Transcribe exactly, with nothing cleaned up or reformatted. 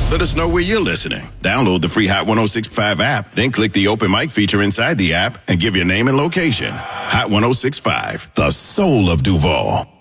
Let us know where you're listening. Download the free Hot one oh six point five app, then click the open mic feature inside the app and give your name and location. Hot one oh six point five, the soul of Duval.